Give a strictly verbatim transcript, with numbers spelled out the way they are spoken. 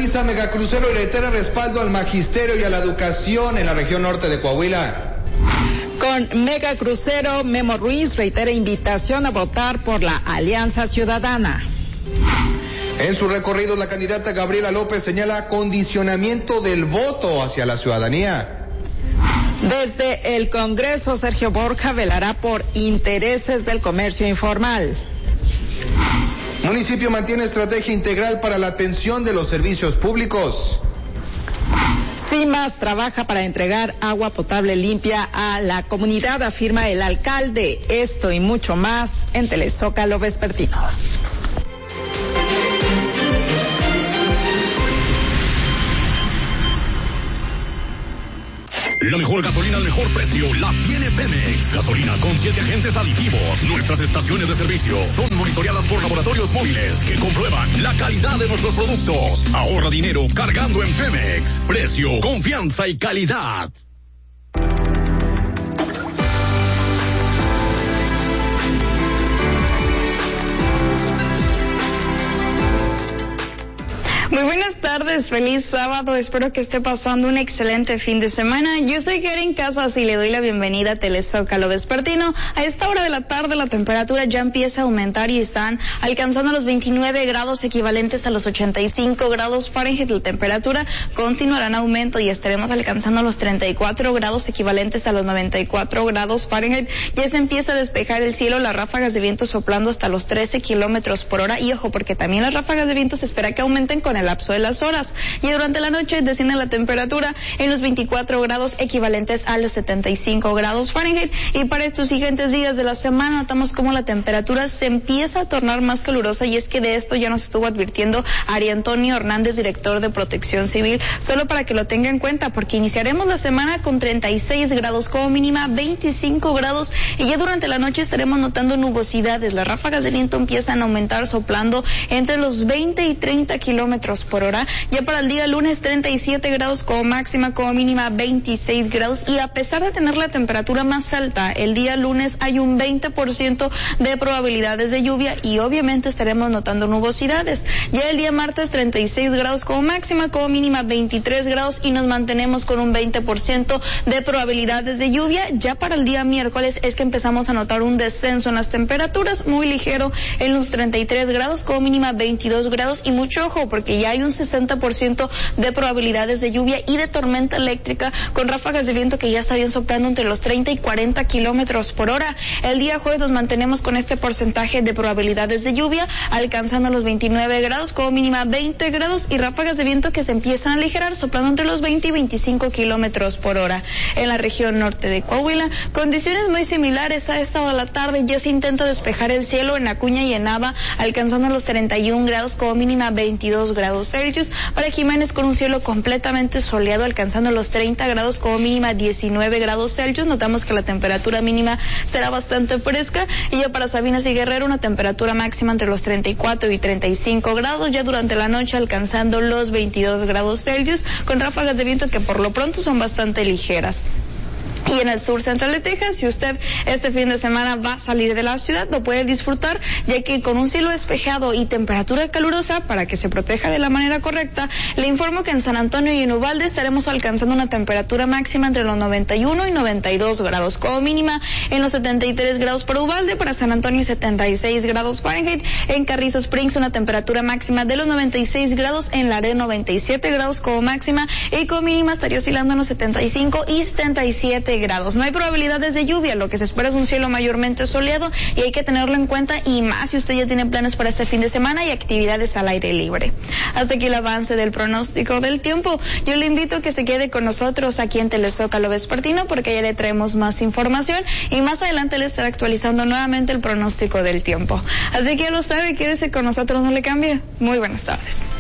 Organiza megacrucero y reitera respaldo al magisterio y a la educación en la región norte de Coahuila. Con megacrucero, Memo Ruiz reitera invitación a votar por la Alianza Ciudadana. En su recorrido, la candidata Gabriela López señala condicionamiento del voto hacia la ciudadanía. Desde el Congreso, Sergio Borja velará por intereses del comercio informal. Municipio mantiene estrategia integral para la atención de los servicios públicos. CIMAS trabaja para entregar agua potable limpia a la comunidad, afirma el alcalde. Esto y mucho más en Telezócalo Vespertino. La mejor gasolina al mejor precio la tiene Pemex. Gasolina con siete agentes aditivos. Nuestras estaciones de servicio son monitoreadas por laboratorios móviles que comprueban la calidad de nuestros productos. Ahorra dinero cargando en Pemex. Precio, confianza y calidad. Muy buenas tardes, feliz sábado, espero que esté pasando un excelente fin de semana. Yo soy Karen Casas y le doy la bienvenida a Telezócalo Vespertino. A esta hora de la tarde la temperatura ya empieza a aumentar y están alcanzando los veintinueve grados equivalentes a los ochenta y cinco grados Fahrenheit. La temperatura continuará en aumento y estaremos alcanzando los treinta y cuatro grados equivalentes a los noventa y cuatro grados Fahrenheit. Ya se empieza a despejar el cielo, las ráfagas de viento soplando hasta los trece kilómetros por hora y ojo porque también las ráfagas de viento se espera que aumenten con el lapso de las horas y durante la noche desciende la temperatura en los veinticuatro grados equivalentes a los setenta y cinco grados Fahrenheit y para estos siguientes días de la semana notamos como la temperatura se empieza a tornar más calurosa y es que de esto ya nos estuvo advirtiendo Ari Antonio Hernández, director de Protección Civil, solo para que lo tenga en cuenta porque iniciaremos la semana con treinta y seis grados como mínima, veinticinco grados y ya durante la noche estaremos notando nubosidades, las ráfagas de viento empiezan a aumentar soplando entre los veinte y treinta kilómetros por hora. Ya para el día lunes treinta y siete grados como máxima, como mínima veintiséis grados y a pesar de tener la temperatura más alta, el día lunes hay un veinte por ciento de probabilidades de lluvia y obviamente estaremos notando nubosidades. Ya el día martes treinta y seis grados como máxima, como mínima veintitrés grados y nos mantenemos con un veinte por ciento de probabilidades de lluvia. Ya para el día miércoles es que empezamos a notar un descenso en las temperaturas muy ligero en los treinta y tres grados como mínima veintidós grados y mucho ojo porque ya hay un sesenta por ciento de probabilidades de lluvia y de tormenta eléctrica con ráfagas de viento que ya estarían soplando entre los treinta y cuarenta kilómetros por hora. El día jueves nos mantenemos con este porcentaje de probabilidades de lluvia, alcanzando los veintinueve grados, como mínima veinte grados y ráfagas de viento que se empiezan a aligerar, soplando entre los veinte y veinticinco kilómetros por hora. En la región norte de Coahuila, condiciones muy similares a esta hora de la tarde, ya se intenta despejar el cielo en Acuña y en Nava, alcanzando los treinta y un grados, como mínima veintidós grados Celsius. Para Jiménez con un cielo completamente soleado alcanzando los treinta grados como mínima diecinueve grados Celsius. Notamos que la temperatura mínima será bastante fresca y ya para Sabinas y Guerrero una temperatura máxima entre los treinta y cuatro y treinta y cinco grados, ya durante la noche alcanzando los veintidós grados Celsius con ráfagas de viento que por lo pronto son bastante ligeras. Y en el sur central de Texas, si usted este fin de semana va a salir de la ciudad, lo puede disfrutar, ya que con un cielo despejado y temperatura calurosa, para que se proteja de la manera correcta, le informo que en San Antonio y en Uvalde estaremos alcanzando una temperatura máxima entre los noventa y uno y noventa y dos grados, como mínima en los setenta y tres grados para Uvalde, para San Antonio setenta y seis grados Fahrenheit, en Carrizo Springs una temperatura máxima de los noventa y seis grados, en Laredo noventa y siete grados como máxima y como mínima estaría oscilando en los setenta y cinco y setenta y siete grados. No hay probabilidades de lluvia, lo que se espera es un cielo mayormente soleado y hay que tenerlo en cuenta y más si usted ya tiene planes para este fin de semana y actividades al aire libre. Hasta aquí el avance del pronóstico del tiempo. Yo le invito a que se quede con nosotros aquí en Telezócalo Vespertino porque ya le traemos más información y más adelante le estaré actualizando nuevamente el pronóstico del tiempo. Así que ya lo sabe, quédese con nosotros, no le cambie. Muy buenas tardes.